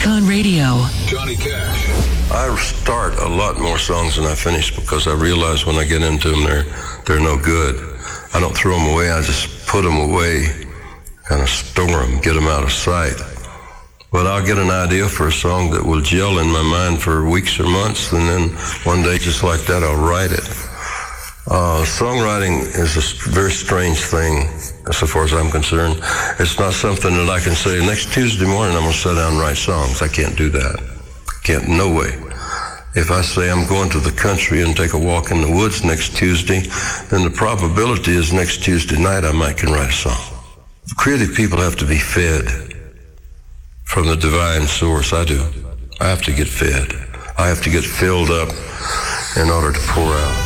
Icon Radio. Johnny Cash. I start a lot more songs than I finish because I realize when I get into them, they're no good. I don't throw them away. I just put them away, kind of store them, get them out of sight. But I'll get an idea for a song that will gel in my mind for weeks or months, and then one day, just like that, I'll write it. Songwriting is a very strange thing, so far as I'm concerned. It's not something that I can say, next Tuesday morning I'm going to sit down and write songs. I can't do that. Can't, no way. If I say I'm going to the country and take a walk in the woods next Tuesday, then the probability is next Tuesday night I might can write a song. Creative people have to be fed from the divine source. I do. I have to get fed. I have to get filled up in order to pour out.